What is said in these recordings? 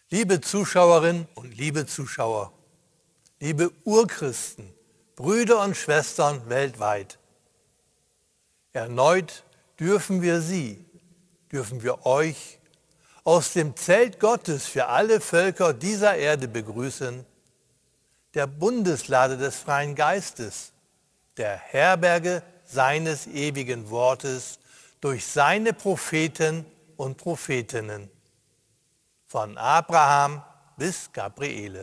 Liebe Zuschauerinnen und liebe Zuschauer, liebe Urchristen, Brüder und Schwestern weltweit, erneut dürfen wir euch aus dem Zelt Gottes für alle Völker dieser Erde begrüßen, der Bundeslade des freien Geistes, der Herberge seines ewigen Wortes durch seine Propheten und Prophetinnen, von Abraham bis Gabriele.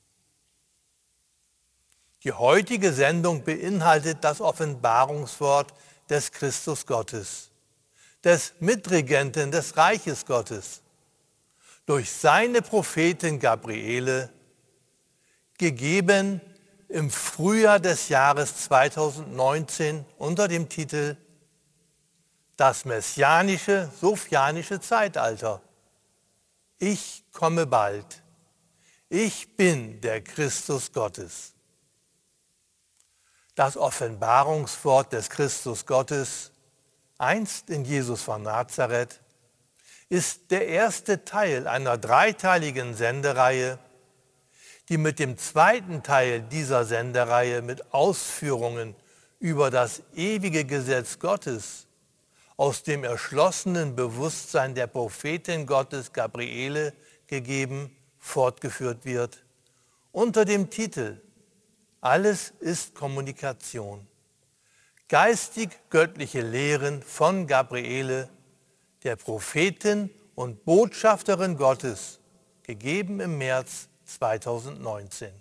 Die heutige Sendung beinhaltet das Offenbarungswort des Christus Gottes, des Mitregenten des Reiches Gottes, durch seine Prophetin Gabriele, gegeben im Frühjahr des Jahres 2019 unter dem Titel Das messianische, sophianische Zeitalter. Ich komme bald. Ich bin der Christus Gottes. Das Offenbarungswort des Christus Gottes, einst in Jesus von Nazareth, ist der erste Teil einer dreiteiligen Sendereihe, die mit dem zweiten Teil dieser Sendereihe mit Ausführungen über das ewige Gesetz Gottes aus dem erschlossenen Bewusstsein der Prophetin Gottes Gabriele gegeben, fortgeführt wird, unter dem Titel Alles ist Kommunikation. Geistig-göttliche Lehren von Gabriele, der Prophetin und Botschafterin Gottes, gegeben im März 2019.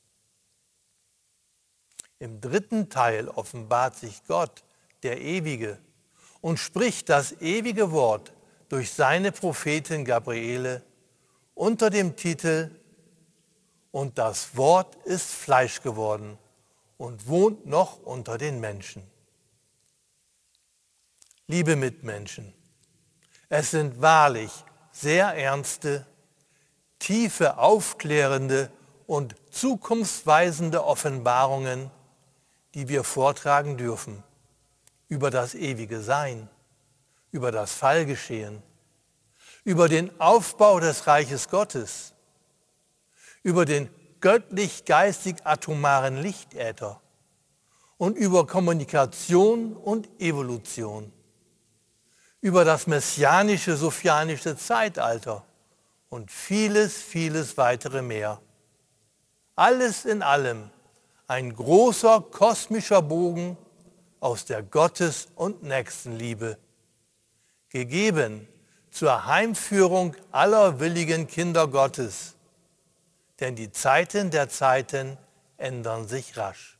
Im dritten Teil offenbart sich Gott, der Ewige, und spricht das ewige Wort durch seine Prophetin Gabriele unter dem Titel Und das Wort ist Fleisch geworden und wohnt noch unter den Menschen. Liebe Mitmenschen, es sind wahrlich sehr ernste, tiefe, aufklärende und zukunftsweisende Offenbarungen, die wir vortragen dürfen über das ewige Sein, über das Fallgeschehen, über den Aufbau des Reiches Gottes, über den göttlich-geistig-atomaren Lichtäther und über Kommunikation und Evolution, über das messianische, sophianische Zeitalter und vieles, vieles weitere mehr. Alles in allem ein großer kosmischer Bogen aus der Gottes- und Nächstenliebe, gegeben zur Heimführung aller willigen Kinder Gottes, denn die Zeiten der Zeiten ändern sich rasch.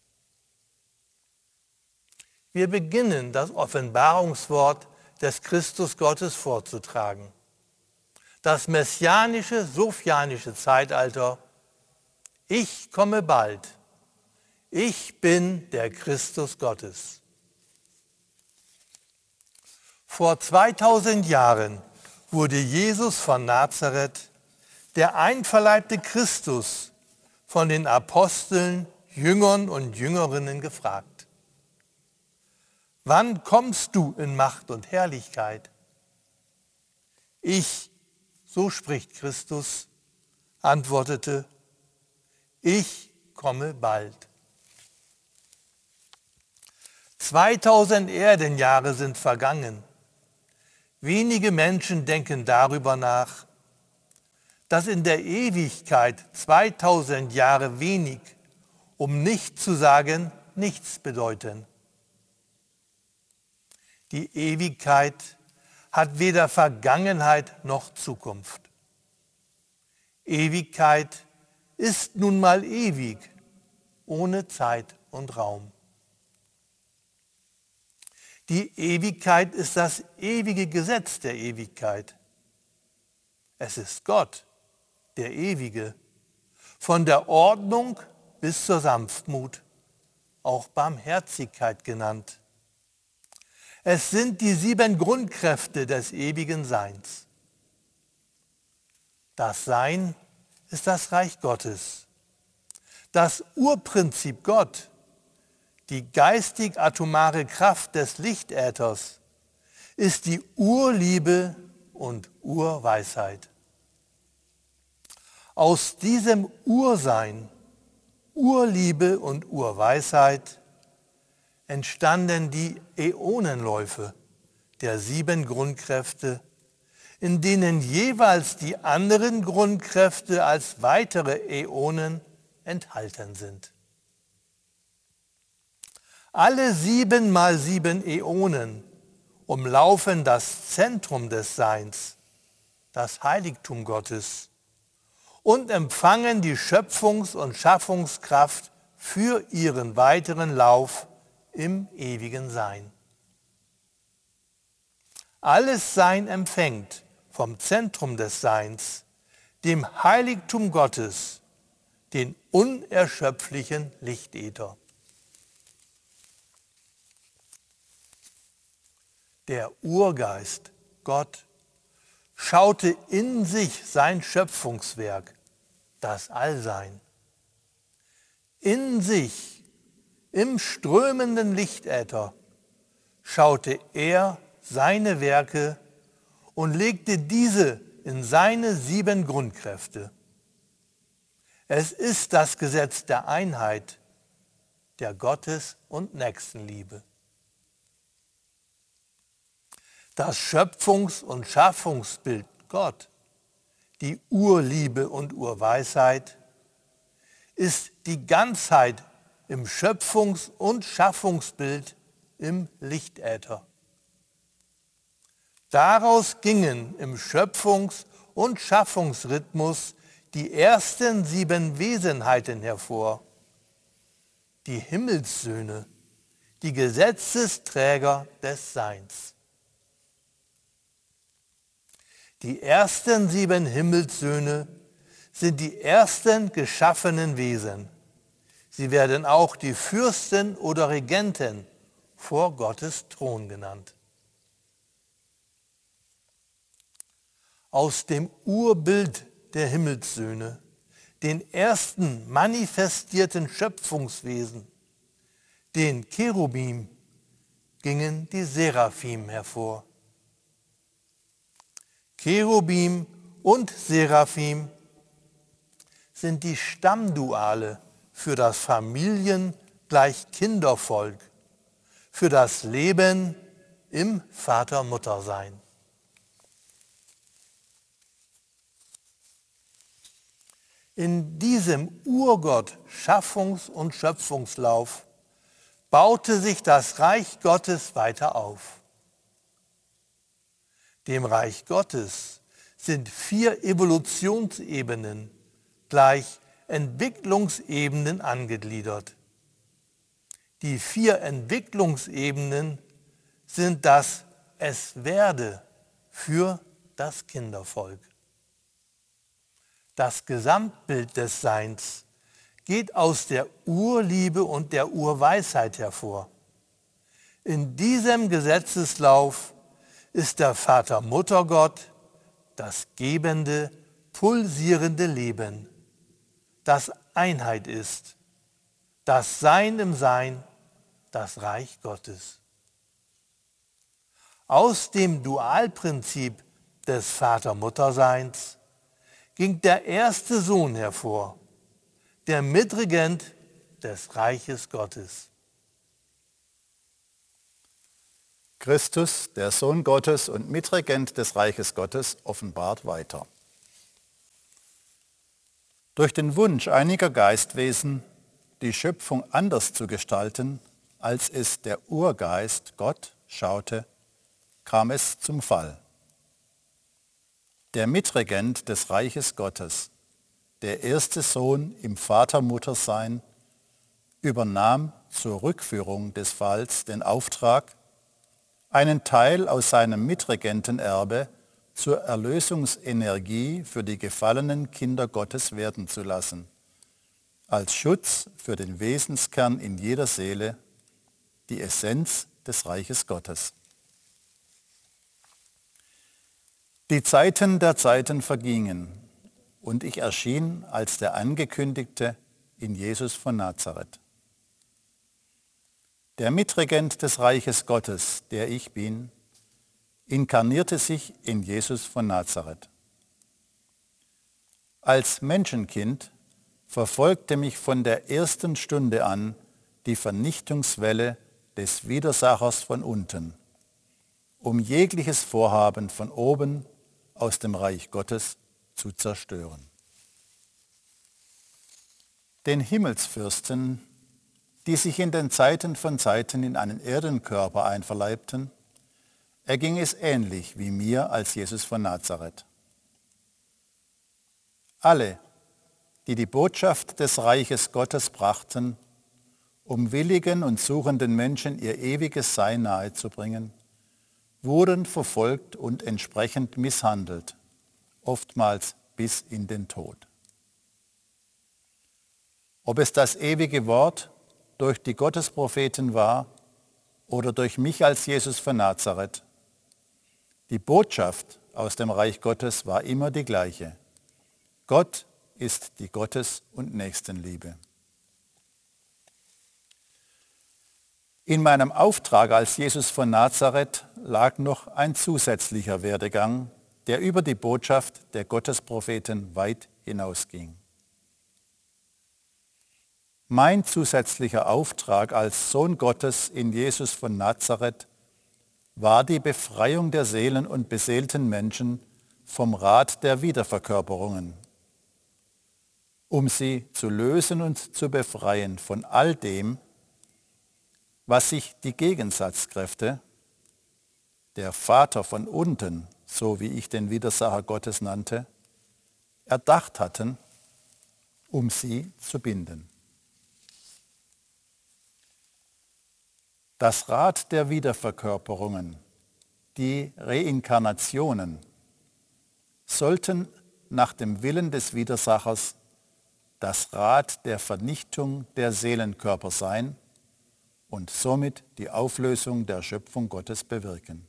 Wir beginnen das Offenbarungswort des Christus Gottes vorzutragen. Das messianische, sophianische Zeitalter. Ich komme bald. Ich bin der Christus Gottes. Vor 2000 Jahren wurde Jesus von Nazareth, der einverleibte Christus, von den Aposteln, Jüngern und Jüngerinnen gefragt: Wann kommst du in Macht und Herrlichkeit? Ich, so spricht Christus, antwortete: Ich komme bald. 2000 Erdenjahre sind vergangen. Wenige Menschen denken darüber nach, dass in der Ewigkeit 2000 Jahre wenig, um nicht zu sagen nichts bedeuten. Die Ewigkeit hat weder Vergangenheit noch Zukunft. Ewigkeit ist nun mal ewig, ohne Zeit und Raum. Die Ewigkeit ist das ewige Gesetz der Ewigkeit. Es ist Gott, der Ewige, von der Ordnung bis zur Sanftmut, auch Barmherzigkeit genannt. Es sind die 7 Grundkräfte des ewigen Seins. Das Sein ist das Reich Gottes. Das Urprinzip Gott, die geistig-atomare Kraft des Lichtäthers, ist die Urliebe und Urweisheit. Aus diesem Ursein, Urliebe und Urweisheit entstanden die Äonenläufe der 7 Grundkräfte, in denen jeweils die anderen Grundkräfte als weitere Äonen enthalten sind. Alle 7 mal 7 Äonen umlaufen das Zentrum des Seins, das Heiligtum Gottes, und empfangen die Schöpfungs- und Schaffungskraft für ihren weiteren Lauf im ewigen Sein. Alles Sein empfängt vom Zentrum des Seins, dem Heiligtum Gottes, den unerschöpflichen Lichtäther. Der Urgeist, Gott, schaute in sich sein Schöpfungswerk, das Allsein. In sich, im strömenden Lichtäther, schaute er seine Werke und legte diese in seine 7 Grundkräfte. Es ist das Gesetz der Einheit, der Gottes- und Nächstenliebe. Das Schöpfungs- und Schaffungsbild Gott, die Urliebe und Urweisheit, ist die Ganzheit im Schöpfungs- und Schaffungsbild im Lichtäther. Daraus gingen im Schöpfungs- und Schaffungsrhythmus die ersten 7 Wesenheiten hervor, die Himmelssöhne, die Gesetzesträger des Seins. Die ersten 7 Himmelssöhne sind die ersten geschaffenen Wesen. Sie werden auch die Fürsten oder Regenten vor Gottes Thron genannt. Aus dem Urbild der Himmelssöhne, den ersten manifestierten Schöpfungswesen, den Cherubim, gingen die Seraphim hervor. Cherubim und Seraphim sind die Stammduale für das Familien-gleich-Kindervolk, für das Leben im Vater-Mutter-Sein. In diesem Urgott-Schaffungs- und Schöpfungslauf baute sich das Reich Gottes weiter auf. Dem Reich Gottes sind 4 Evolutionsebenen gleich Entwicklungsebenen angegliedert. Die 4 Entwicklungsebenen sind das Es werde für das Kindervolk. Das Gesamtbild des Seins geht aus der Urliebe und der Urweisheit hervor. In diesem Gesetzeslauf ist der Vater-Mutter-Gott das gebende, pulsierende Leben, das Einheit ist, das Sein im Sein, das Reich Gottes. Aus dem Dualprinzip des Vater-Mutter-Seins ging der erste Sohn hervor, der Mitregent des Reiches Gottes. Christus, der Sohn Gottes und Mitregent des Reiches Gottes, offenbart weiter. Durch den Wunsch einiger Geistwesen, die Schöpfung anders zu gestalten, als es der Urgeist Gott schaute, kam es zum Fall. Der Mitregent des Reiches Gottes, der erste Sohn im Vater-Mutter-Sein, übernahm zur Rückführung des Falls den Auftrag, einen Teil aus seinem Mitregentenerbe zur Erlösungsenergie für die gefallenen Kinder Gottes werden zu lassen, als Schutz für den Wesenskern in jeder Seele, die Essenz des Reiches Gottes. Die Zeiten der Zeiten vergingen und ich erschien als der Angekündigte in Jesus von Nazareth. Der Mitregent des Reiches Gottes, der ich bin, inkarnierte sich in Jesus von Nazareth. Als Menschenkind verfolgte mich von der ersten Stunde an die Vernichtungswelle des Widersachers von unten, um jegliches Vorhaben von oben aus dem Reich Gottes zu zerstören. Den Himmelsfürsten, die sich in den Zeiten von Zeiten in einen Erdenkörper einverleibten, erging es ähnlich wie mir als Jesus von Nazareth. Alle, die die Botschaft des Reiches Gottes brachten, um willigen und suchenden Menschen ihr ewiges Sein nahezubringen, wurden verfolgt und entsprechend misshandelt, oftmals bis in den Tod. Ob es das ewige Wort durch die Gottespropheten war oder durch mich als Jesus von Nazareth, die Botschaft aus dem Reich Gottes war immer die gleiche. Gott ist die Gottes- und Nächstenliebe. In meinem Auftrag als Jesus von Nazareth lag noch ein zusätzlicher Werdegang, der über die Botschaft der Gottespropheten weit hinausging. Mein zusätzlicher Auftrag als Sohn Gottes in Jesus von Nazareth war die Befreiung der Seelen und beseelten Menschen vom Rat der Wiederverkörperungen, um sie zu lösen und zu befreien von all dem, was sich die Gegensatzkräfte, der Vater von unten, so wie ich den Widersacher Gottes nannte, erdacht hatten, um sie zu binden. Das Rad der Wiederverkörperungen, die Reinkarnationen, sollten nach dem Willen des Widersachers das Rad der Vernichtung der Seelenkörper sein und somit die Auflösung der Schöpfung Gottes bewirken.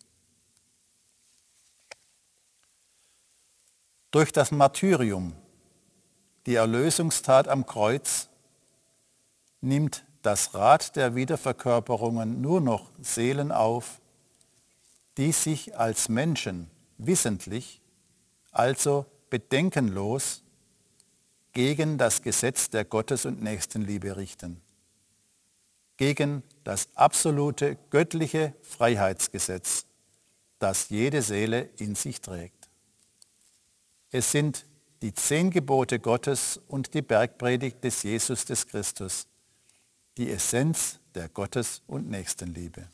Durch das Martyrium, die Erlösungstat am Kreuz, nimmt das Rad der Wiederverkörperungen nur noch Seelen auf, die sich als Menschen wissentlich, also bedenkenlos, gegen das Gesetz der Gottes- und Nächstenliebe richten, gegen das absolute göttliche Freiheitsgesetz, das jede Seele in sich trägt. Es sind die 10 Gebote Gottes und die Bergpredigt des Jesus des Christus, die Essenz der Gottes- und Nächstenliebe.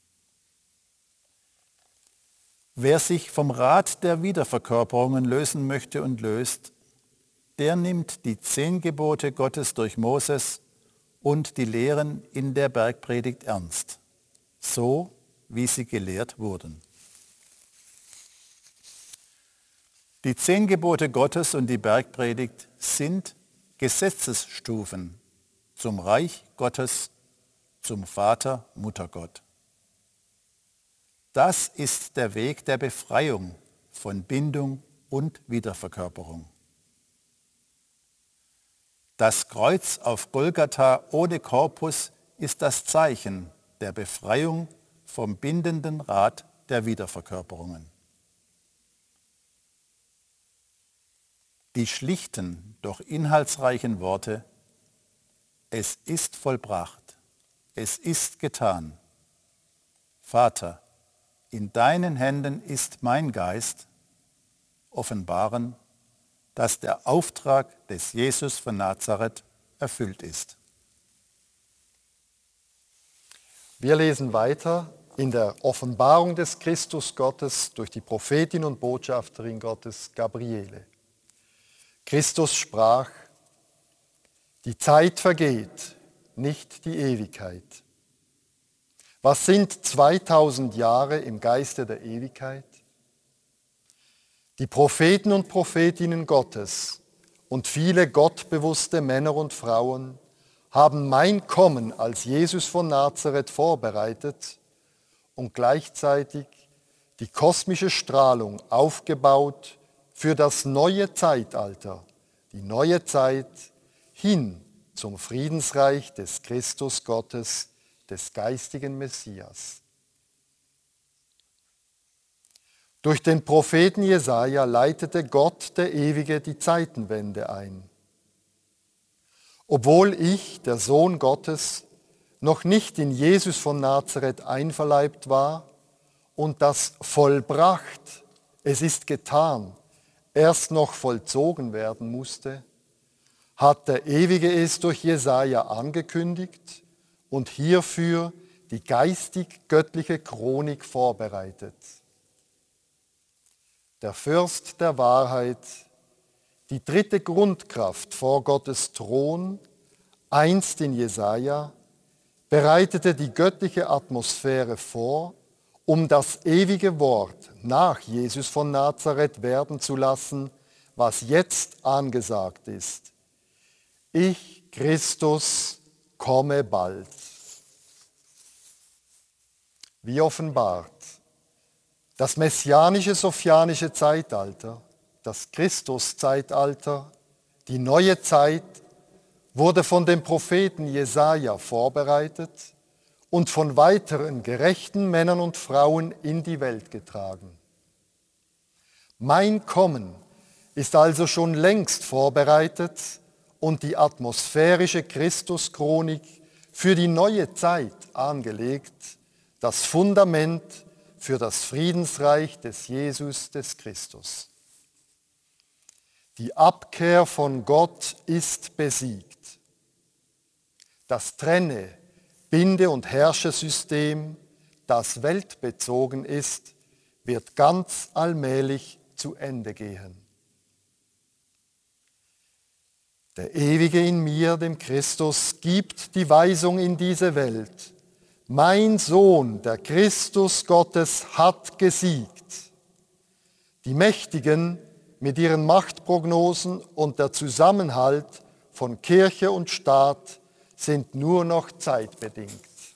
Wer sich vom Rat der Wiederverkörperungen lösen möchte und löst, der nimmt die 10 Gebote Gottes durch Moses und die Lehren in der Bergpredigt ernst, so wie sie gelehrt wurden. Die 10 Gebote Gottes und die Bergpredigt sind Gesetzesstufen zum Reich Gottes, zum Vater, Muttergott. Das ist der Weg der Befreiung von Bindung und Wiederverkörperung. Das Kreuz auf Golgatha ohne Korpus ist das Zeichen der Befreiung vom bindenden Rad der Wiederverkörperungen. Die schlichten, doch inhaltsreichen Worte: Es ist vollbracht, es ist getan. Vater, in deinen Händen ist mein Geist, offenbaren, dass der Auftrag des Jesus von Nazareth erfüllt ist. Wir lesen weiter in der Offenbarung des Christus Gottes durch die Prophetin und Botschafterin Gottes Gabriele. Christus sprach: Die Zeit vergeht, nicht die Ewigkeit. Was sind 2000 Jahre im Geiste der Ewigkeit? Die Propheten und Prophetinnen Gottes und viele gottbewusste Männer und Frauen haben mein Kommen als Jesus von Nazareth vorbereitet und gleichzeitig die kosmische Strahlung aufgebaut für das neue Zeitalter, die neue Zeit hin zum Friedensreich des Christus Gottes, des geistigen Messias. Durch den Propheten Jesaja leitete Gott, der Ewige, die Zeitenwende ein. Obwohl ich, der Sohn Gottes, noch nicht in Jesus von Nazareth einverleibt war und das vollbracht, es ist getan, erst noch vollzogen werden musste, hat der Ewige es durch Jesaja angekündigt und hierfür die geistig-göttliche Chronik vorbereitet. Der Fürst der Wahrheit, die dritte Grundkraft vor Gottes Thron, einst in Jesaja, bereitete die göttliche Atmosphäre vor, um das ewige Wort nach Jesus von Nazareth werden zu lassen, was jetzt angesagt ist. Ich, Christus, komme bald. Wie offenbart, das messianische sophianische Zeitalter, das Christuszeitalter, die neue Zeit, wurde von dem Propheten Jesaja vorbereitet und von weiteren gerechten Männern und Frauen in die Welt getragen. Mein Kommen ist also schon längst vorbereitet und die atmosphärische Christuschronik für die neue Zeit angelegt, das Fundament für das Friedensreich des Jesus des Christus. Die Abkehr von Gott ist besiegt. Das Trenne-, Binde- und Herrschersystem, das weltbezogen ist, wird ganz allmählich zu Ende gehen. Der Ewige in mir, dem Christus, gibt die Weisung in diese Welt. Mein Sohn, der Christus Gottes, hat gesiegt. Die Mächtigen mit ihren Machtprognosen und der Zusammenhalt von Kirche und Staat sind nur noch zeitbedingt.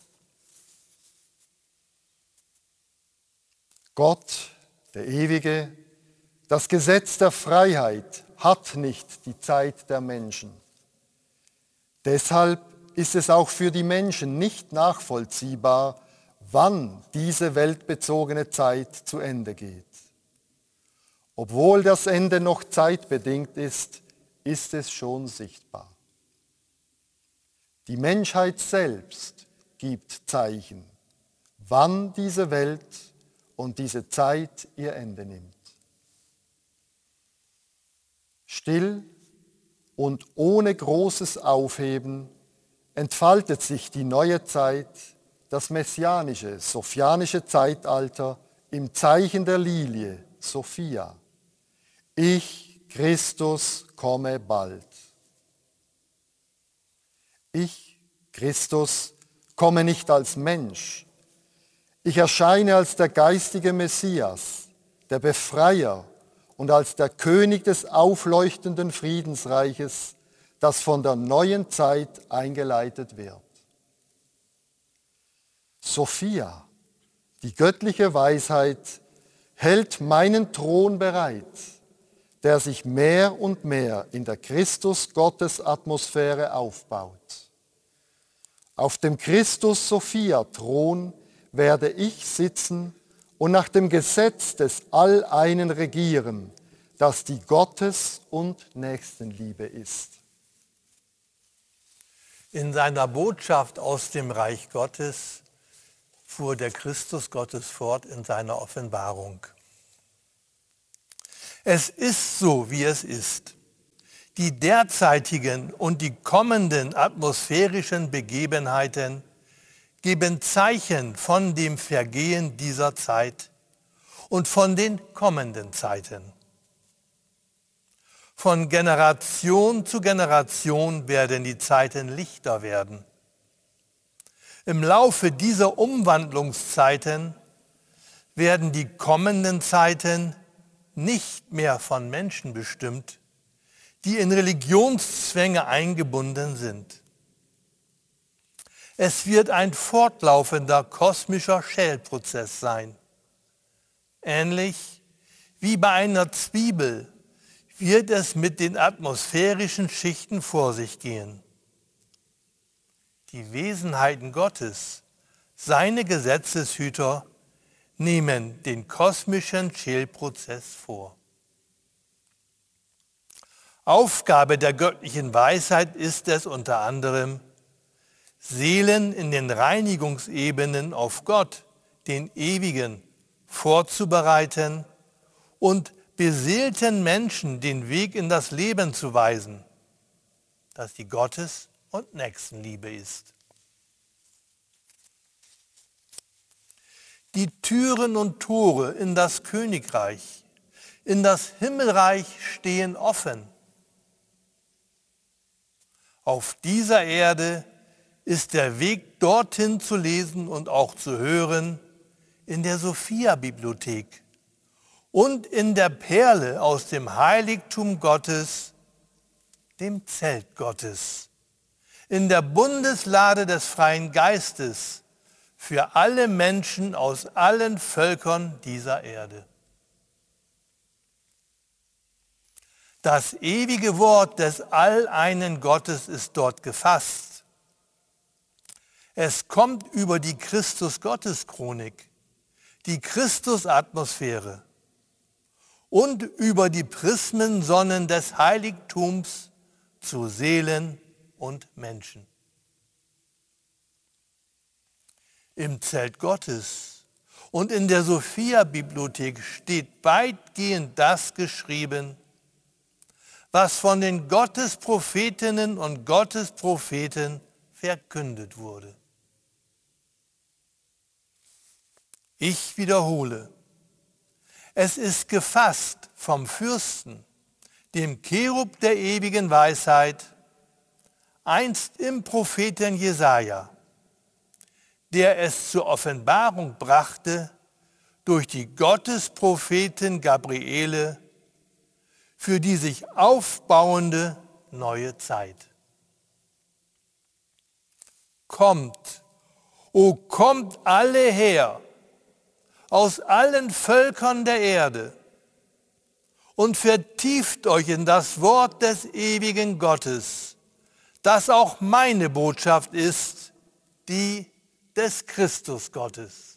Gott, der Ewige, das Gesetz der Freiheit hat nicht die Zeit der Menschen. Deshalb ist es auch für die Menschen nicht nachvollziehbar, wann diese weltbezogene Zeit zu Ende geht. Obwohl das Ende noch zeitbedingt ist, ist es schon sichtbar. Die Menschheit selbst gibt Zeichen, wann diese Welt und diese Zeit ihr Ende nimmt. Still und ohne großes Aufheben entfaltet sich die neue Zeit, das messianische, sophianische Zeitalter im Zeichen der Lilie, Sophia. Ich, Christus, komme bald. Ich, Christus, komme nicht als Mensch. Ich erscheine als der geistige Messias, der Befreier und als der König des aufleuchtenden Friedensreiches, das von der neuen Zeit eingeleitet wird. Sophia, die göttliche Weisheit, hält meinen Thron bereit, der sich mehr und mehr in der Christus-Gottes-Atmosphäre aufbaut. Auf dem Christus-Sophia-Thron werde ich sitzen und nach dem Gesetz des All-Einen regieren, das die Gottes- und Nächstenliebe ist. In seiner Botschaft aus dem Reich Gottes fuhr der Christus Gottes fort in seiner Offenbarung. Es ist so, wie es ist. Die derzeitigen und die kommenden atmosphärischen Begebenheiten geben Zeichen von dem Vergehen dieser Zeit und von den kommenden Zeiten. Von Generation zu Generation werden die Zeiten lichter werden. Im Laufe dieser Umwandlungszeiten werden die kommenden Zeiten nicht mehr von Menschen bestimmt, die in Religionszwänge eingebunden sind. Es wird ein fortlaufender kosmischer Schälprozess sein. Ähnlich wie bei einer Zwiebel wird es mit den atmosphärischen Schichten vor sich gehen. Die Wesenheiten Gottes, seine Gesetzeshüter, nehmen den kosmischen Schälprozess vor. Aufgabe der göttlichen Weisheit ist es unter anderem, Seelen in den Reinigungsebenen auf Gott, den Ewigen, vorzubereiten und beseelten Menschen den Weg in das Leben zu weisen, das die Gottes- und Nächstenliebe ist. Die Türen und Tore in das Königreich, in das Himmelreich stehen offen. Auf dieser Erde ist der Weg dorthin zu lesen und auch zu hören in der Sophia-Bibliothek und in der Perle aus dem Heiligtum Gottes, dem Zelt Gottes, in der Bundeslade des freien Geistes für alle Menschen aus allen Völkern dieser Erde. Das ewige Wort des alleinen Gottes ist dort gefasst. Es kommt über die Christus-Gottes-Chronik, die Christus-Atmosphäre und über die Prismensonnen des Heiligtums zu Seelen und Menschen. Im Zelt Gottes und in der Sophia-Bibliothek steht weitgehend das geschrieben, was von den Gottesprophetinnen und Gottespropheten verkündet wurde. Ich wiederhole, es ist gefasst vom Fürsten, dem Cherub der ewigen Weisheit, einst im Propheten Jesaja, der es zur Offenbarung brachte durch die Gottespropheten Gabriele für die sich aufbauende neue Zeit. Kommt, o kommt alle her, aus allen Völkern der Erde und vertieft euch in das Wort des ewigen Gottes, das auch meine Botschaft ist, die des Christus Gottes.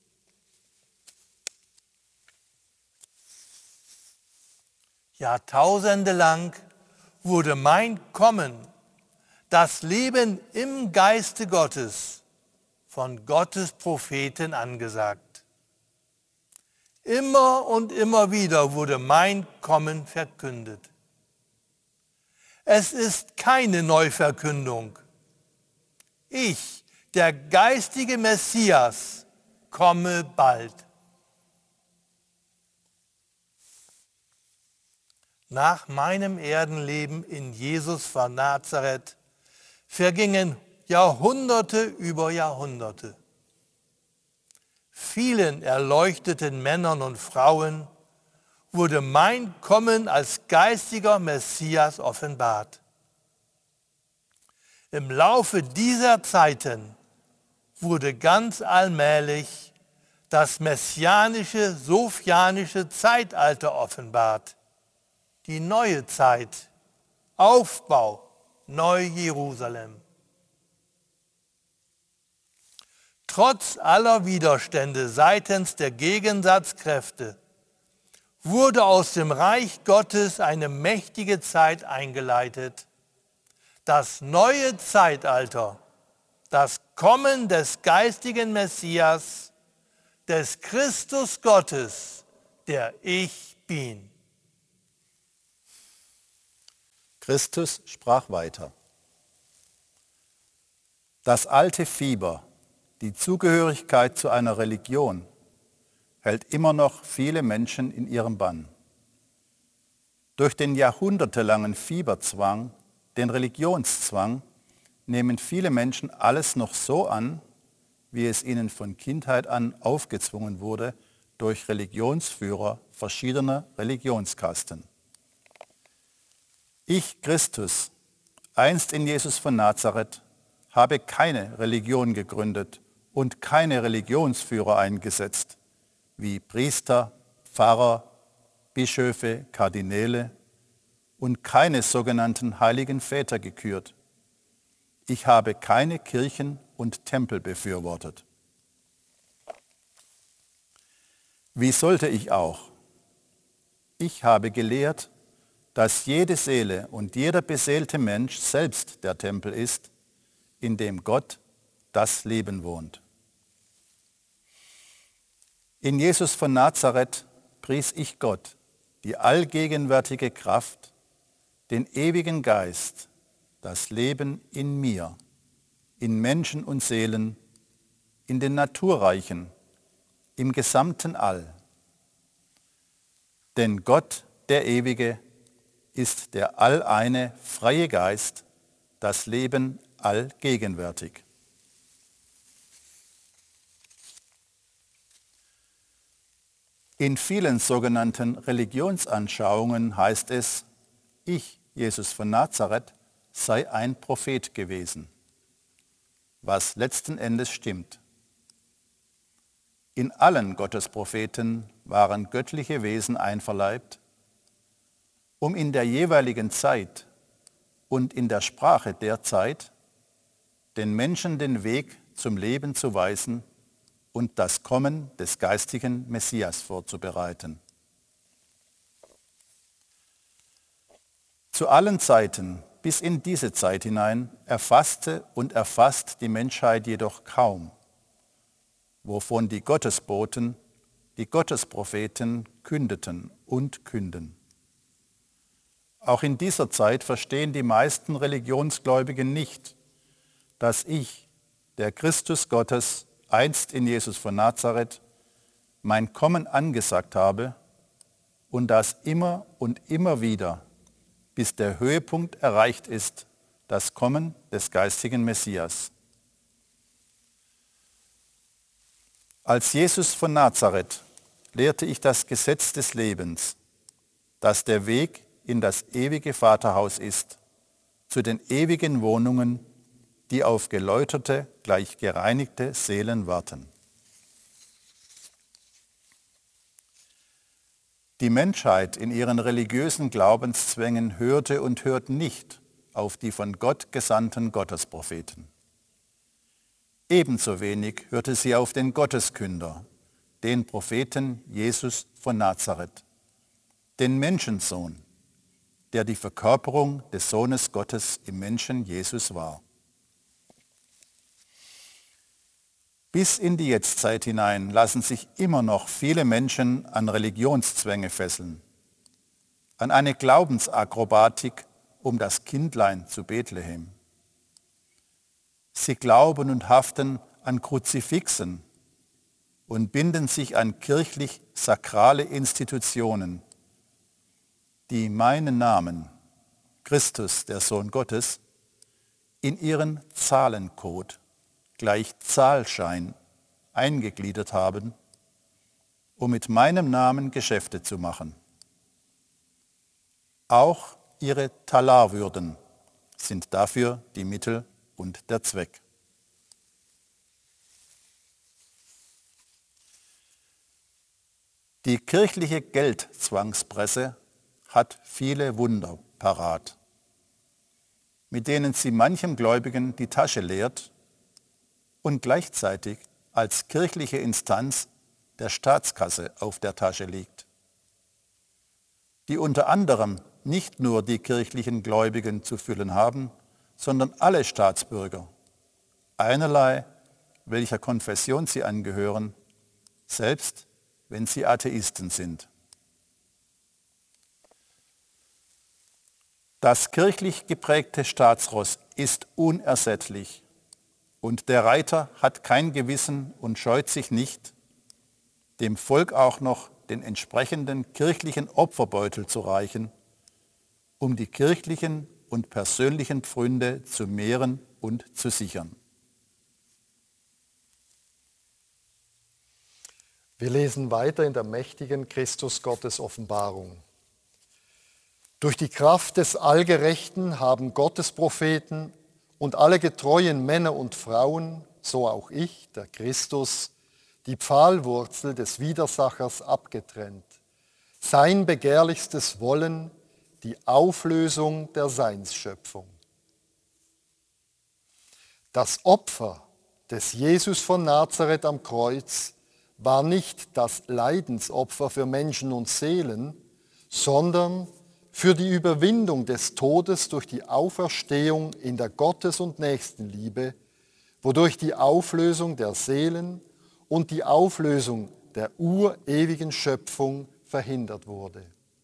Jahrtausende lang wurde mein Kommen, das Leben im Geiste Gottes, von Gottes Propheten angesagt. Immer und immer wieder wurde mein Kommen verkündet. Es ist keine Neuverkündung. Ich, der geistige Messias, komme bald. Nach meinem Erdenleben in Jesus von Nazareth vergingen Jahrhunderte über Jahrhunderte. Vielen erleuchteten Männern und Frauen wurde mein Kommen als geistiger Messias offenbart. Im Laufe dieser Zeiten wurde ganz allmählich das messianische, sophianische Zeitalter offenbart. Die neue Zeit, Aufbau, Neu-Jerusalem. Trotz aller Widerstände seitens der Gegensatzkräfte wurde aus dem Reich Gottes eine mächtige Zeit eingeleitet. Das neue Zeitalter, das Kommen des geistigen Messias, des Christus Gottes, der ich bin. Christus sprach weiter. Das alte Fieber, die Zugehörigkeit zu einer Religion, hält immer noch viele Menschen in ihrem Bann. Durch den jahrhundertelangen Fieberzwang, den Religionszwang, nehmen viele Menschen alles noch so an, wie es ihnen von Kindheit an aufgezwungen wurde durch Religionsführer verschiedener Religionskasten. Ich, Christus, einst in Jesus von Nazareth, habe keine Religion gegründet und keine Religionsführer eingesetzt, wie Priester, Pfarrer, Bischöfe, Kardinäle und keine sogenannten heiligen Väter gekürt. Ich habe keine Kirchen und Tempel befürwortet. Wie sollte ich auch? Ich habe gelehrt, dass jede Seele und jeder beseelte Mensch selbst der Tempel ist, in dem Gott das Leben wohnt. In Jesus von Nazareth pries ich Gott, die allgegenwärtige Kraft, den ewigen Geist, das Leben in mir, in Menschen und Seelen, in den Naturreichen, im gesamten All. Denn Gott, der Ewige, ist der alleine freie Geist, das Leben allgegenwärtig. In vielen sogenannten Religionsanschauungen heißt es, ich, Jesus von Nazareth, sei ein Prophet gewesen, was letzten Endes stimmt. In allen Gottespropheten waren göttliche Wesen einverleibt, um in der jeweiligen Zeit und in der Sprache der Zeit den Menschen den Weg zum Leben zu weisen und das Kommen des geistigen Messias vorzubereiten. Zu allen Zeiten bis in diese Zeit hinein erfasste und erfasst die Menschheit jedoch kaum, wovon die Gottesboten, die Gottespropheten kündeten und künden. Auch in dieser Zeit verstehen die meisten Religionsgläubigen nicht, dass ich, der Christus Gottes, einst in Jesus von Nazareth, mein Kommen angesagt habe und das immer und immer wieder, bis der Höhepunkt erreicht ist, das Kommen des geistigen Messias. Als Jesus von Nazareth lehrte ich das Gesetz des Lebens, das der Weg in das ewige Vaterhaus ist, zu den ewigen Wohnungen, die auf geläuterte, gleich gereinigte Seelen warten. Die Menschheit in ihren religiösen Glaubenszwängen hörte und hört nicht auf die von Gott gesandten Gottespropheten. Ebenso wenig hörte sie auf den Gotteskünder, den Propheten Jesus von Nazareth, den Menschensohn, der die Verkörperung des Sohnes Gottes im Menschen Jesus war. Bis in die Jetztzeit hinein lassen sich immer noch viele Menschen an Religionszwänge fesseln, an eine Glaubensakrobatik um das Kindlein zu Bethlehem. Sie glauben und haften an Kruzifixen und binden sich an kirchlich-sakrale Institutionen, die meinen Namen, Christus, der Sohn Gottes, in ihren Zahlencode gleich Zahlschein eingegliedert haben, um mit meinem Namen Geschäfte zu machen. Auch ihre Talarwürden sind dafür die Mittel und der Zweck. Die kirchliche Geldzwangspresse hat viele Wunder parat, mit denen sie manchem Gläubigen die Tasche leert und gleichzeitig als kirchliche Instanz der Staatskasse auf der Tasche liegt, die unter anderem nicht nur die kirchlichen Gläubigen zu füllen haben, sondern alle Staatsbürger, einerlei welcher Konfession sie angehören, selbst wenn sie Atheisten sind. Das kirchlich geprägte Staatsross ist unersättlich und der Reiter hat kein Gewissen und scheut sich nicht, dem Volk auch noch den entsprechenden kirchlichen Opferbeutel zu reichen, um die kirchlichen und persönlichen Pfründe zu mehren und zu sichern. Wir lesen weiter in der mächtigen Christus Gottes Offenbarung. Durch die Kraft des Allgerechten haben Gottes Propheten und alle getreuen Männer und Frauen, so auch ich, der Christus, die Pfahlwurzel des Widersachers abgetrennt, sein begehrlichstes Wollen, die Auflösung der Seinsschöpfung. Das Opfer des Jesus von Nazareth am Kreuz war nicht das Leidensopfer für Menschen und Seelen, sondern für die Überwindung des Todes durch die Auferstehung in der Gottes- und Nächstenliebe, wodurch die Auflösung der Seelen und die Auflösung der urewigen Schöpfung verhindert wurde.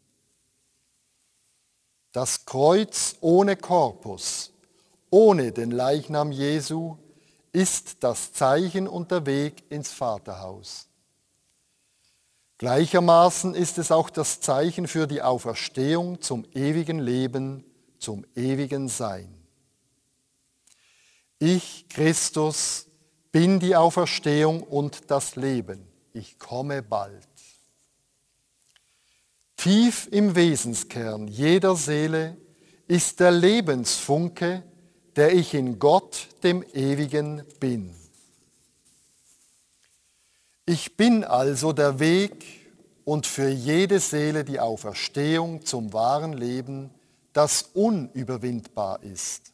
Das Kreuz ohne Korpus, ohne den Leichnam Jesu, ist das Zeichen und der Weg ins Vaterhaus. Gleichermaßen ist es auch das Zeichen für die Auferstehung zum ewigen Leben, zum ewigen Sein. Ich, Christus, bin die Auferstehung und das Leben. Ich komme bald. Tief im Wesenskern jeder Seele ist der Lebensfunke, der ich in Gott, dem Ewigen, bin. Ich bin also der Weg und für jede Seele die Auferstehung zum wahren Leben, das unüberwindbar ist.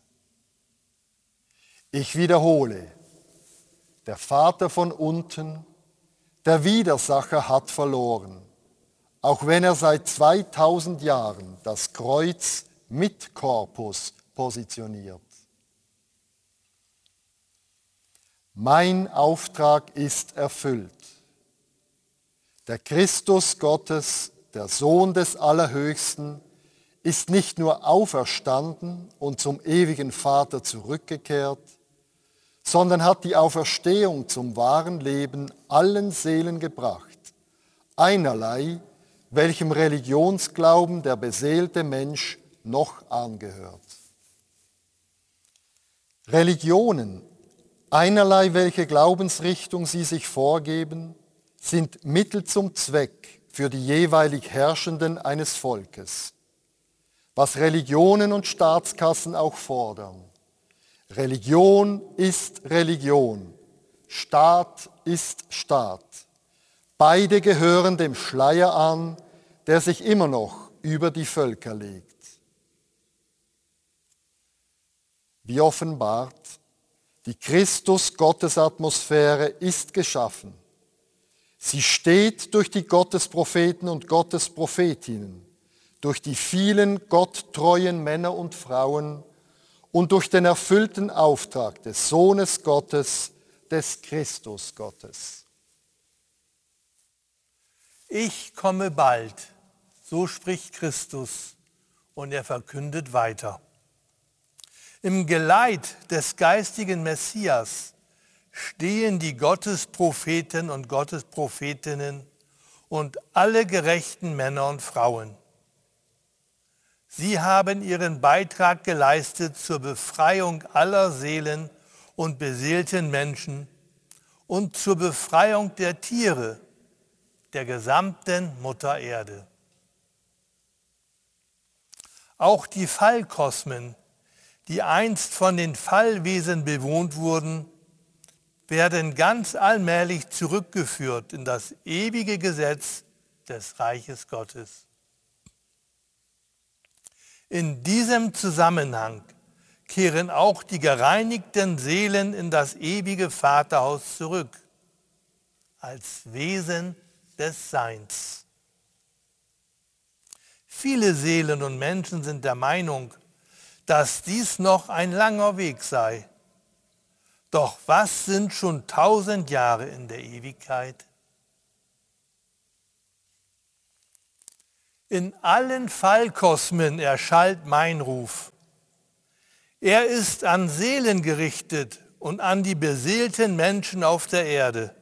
Ich wiederhole, der Vater von unten, der Widersacher hat verloren, auch wenn er seit 2000 Jahren das Kreuz mit Korpus positioniert. Mein Auftrag ist erfüllt. Der Christus Gottes, der Sohn des Allerhöchsten, ist nicht nur auferstanden und zum ewigen Vater zurückgekehrt, sondern hat die Auferstehung zum wahren Leben allen Seelen gebracht, einerlei, welchem Religionsglauben der beseelte Mensch noch angehört. Religionen, einerlei welche Glaubensrichtung sie sich vorgeben, sind Mittel zum Zweck für die jeweilig Herrschenden eines Volkes, was Religionen und Staatskassen auch fordern. Religion ist Religion, Staat ist Staat. Beide gehören dem Schleier an, der sich immer noch über die Völker legt. Wie offenbart, die Christus-Gottes-Atmosphäre ist geschaffen. Sie steht durch die Gottespropheten und Gottesprophetinnen, durch die vielen gotttreuen Männer und Frauen und durch den erfüllten Auftrag des Sohnes Gottes, des Christus Gottes. Ich komme bald, so spricht Christus, und er verkündet weiter. Im Geleit des geistigen Messias stehen die Gottespropheten und Gottesprophetinnen und alle gerechten Männer und Frauen. Sie haben ihren Beitrag geleistet zur Befreiung aller Seelen und beseelten Menschen und zur Befreiung der Tiere, der gesamten Mutter Erde. Auch die Fallkosmen, die einst von den Fallwesen bewohnt wurden, werden ganz allmählich zurückgeführt in das ewige Gesetz des Reiches Gottes. In diesem Zusammenhang kehren auch die gereinigten Seelen in das ewige Vaterhaus zurück, als Wesen des Seins. Viele Seelen und Menschen sind der Meinung, dass dies noch ein langer Weg sei. Doch was sind schon 1000 Jahre in der Ewigkeit? In allen Fallkosmen erschallt mein Ruf. Er ist an Seelen gerichtet und an die beseelten Menschen auf der Erde.